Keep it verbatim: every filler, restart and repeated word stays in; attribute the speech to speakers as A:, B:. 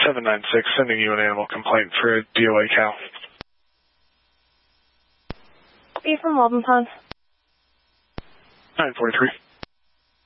A: seven nine six, sending you an animal complaint for a D O A cow.
B: Be from Walden Pond.
A: nine forty-three.